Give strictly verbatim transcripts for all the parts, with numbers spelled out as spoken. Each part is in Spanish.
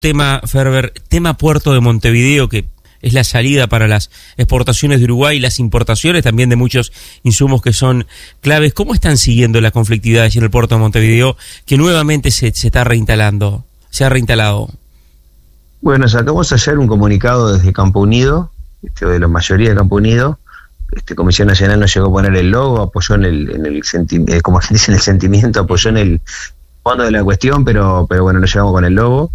tema, Ferber, tema Puerto de Montevideo, que es la salida para las exportaciones de Uruguay y las importaciones también de muchos insumos que son claves. ¿Cómo están siguiendo las conflictividades en el Puerto de Montevideo, que nuevamente se, se está reinstalando, se ha reinstalado? Bueno, sacamos ayer un comunicado desde Campo Unido, este, de la mayoría de Campo Unido. Este, Comisión Nacional no llegó a poner el logo, apoyó en el, en el senti- eh, como se dice, en el sentimiento, apoyó en el fondo de la cuestión, pero, pero bueno, no llegamos con el logo.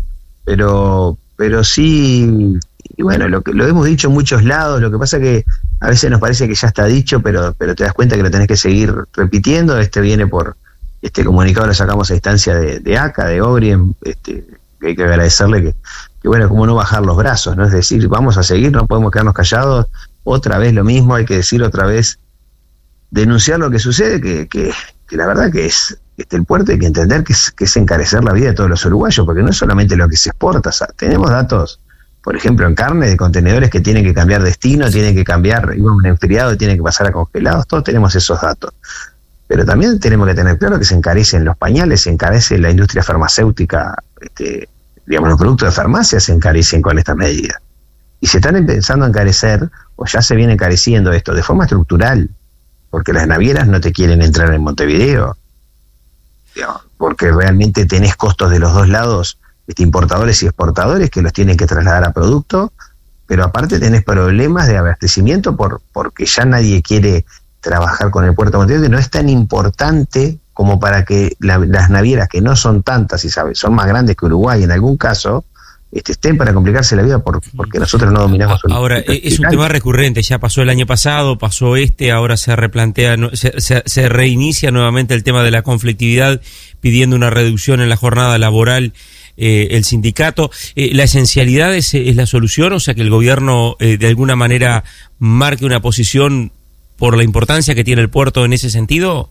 Pero, pero sí, y bueno, lo que lo hemos dicho en muchos lados. Lo que pasa que a veces nos parece que ya está dicho, pero, pero te das cuenta que lo tenés que seguir repitiendo. Este viene por, este comunicado lo sacamos a instancia de, de A C A, de Obriem, este, que hay que agradecerle que, que bueno, como no bajar los brazos, ¿no? Es decir, vamos a seguir, no podemos quedarnos callados. Otra vez lo mismo, hay que decir otra vez, denunciar lo que sucede, que, que, que la verdad que es, este, el puerto hay que entender que es, que es encarecer la vida de todos los uruguayos, porque no es solamente lo que se exporta. O sea, tenemos datos, por ejemplo, en carne, de contenedores que tienen que cambiar destino, tienen que cambiar, iba un enfriado, tienen que pasar a congelados, todos tenemos esos datos. Pero también tenemos que tener claro que se encarecen los pañales, se encarece la industria farmacéutica, este, digamos, los productos de farmacia se encarecen con esta medida. Y se están empezando a encarecer, o ya se viene encareciendo esto, de forma estructural, porque las navieras no te quieren entrar en Montevideo, digamos, porque realmente tenés costos de los dos lados, este, importadores y exportadores, que los tienen que trasladar a producto, pero aparte tenés problemas de abastecimiento por porque ya nadie quiere trabajar con el puerto de Montevideo, que no es tan importante como para que la, las navieras, que no son tantas y sabes, son más grandes que Uruguay en algún caso, este, estén para complicarse la vida por, porque nosotros no dominamos. Ahora, es un tema recurrente, ya pasó el año pasado, pasó este, ahora se replantea, se, se, se reinicia nuevamente el tema de la conflictividad, pidiendo una reducción en la jornada laboral. Eh, el sindicato, eh, ¿la esencialidad es, es la solución? O sea, que el gobierno eh, de alguna manera marque una posición por la importancia que tiene el puerto en ese sentido.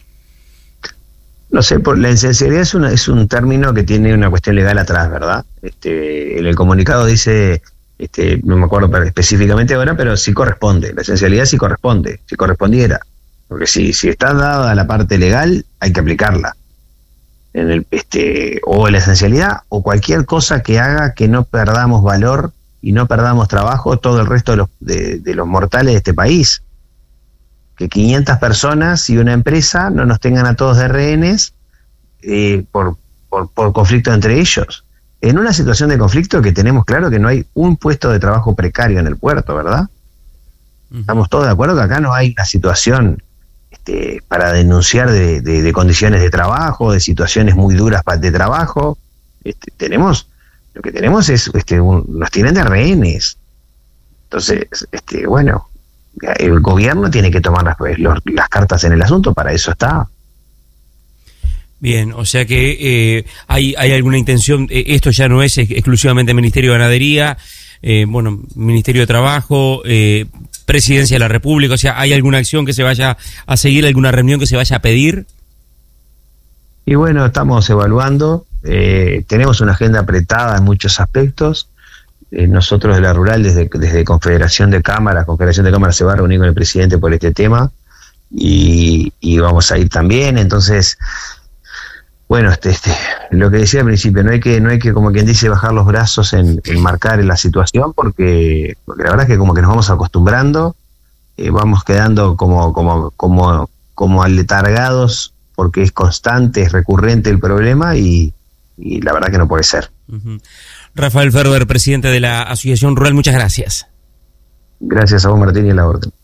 No sé, por la esencialidad es, una, es un término que tiene una cuestión legal atrás, ¿verdad? Este, en el comunicado dice, este, no me acuerdo específicamente ahora, pero sí corresponde, la esencialidad sí corresponde, si correspondiera, porque si, si está dada la parte legal, hay que aplicarla. En el, este, o la esencialidad, o cualquier cosa que haga que no perdamos valor y no perdamos trabajo todo el resto de los, de, de los mortales de este país. Que quinientas personas y una empresa no nos tengan a todos de rehenes eh, por, por, por conflicto entre ellos. En una situación de conflicto que tenemos claro que no hay un puesto de trabajo precario en el puerto, ¿verdad? Uh-huh. Estamos todos de acuerdo que acá no hay una situación este, para denunciar de, de, de condiciones de trabajo, de situaciones muy duras de trabajo. Este, tenemos, lo que tenemos es, este, un, nos tienen de rehenes. Entonces, este, bueno, el gobierno tiene que tomar las, los, las cartas en el asunto, para eso está. Bien, o sea que eh, hay, hay alguna intención, eh, esto ya no es exclusivamente Ministerio de Ganadería, eh, bueno, Ministerio de Trabajo, eh, Presidencia de la República, o sea, ¿hay alguna acción que se vaya a seguir, alguna reunión que se vaya a pedir? Y bueno, estamos evaluando, eh, tenemos una agenda apretada en muchos aspectos. Eh, nosotros de la Rural, desde, desde Confederación de Cámaras, Confederación de Cámaras se va a reunir con el presidente por este tema y, y vamos a ir también. Entonces, bueno, este, este, lo que decía al principio, no hay que, no hay que, como quien dice, bajar los brazos en, en marcar la situación, porque, porque la verdad es que como que nos vamos acostumbrando, eh, vamos quedando como, como, como, como aletargados, porque es constante, es recurrente el problema y, y la verdad que no puede ser. Uh-huh. Rafael Ferber, presidente de la Asociación Rural, muchas gracias. Gracias a vos, Martín, y a la orden.